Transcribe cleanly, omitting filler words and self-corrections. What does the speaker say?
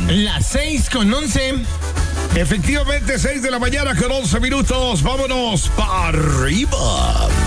Las 6:11. Efectivamente, 6 de la mañana con 11 minutos. Vámonos para arriba.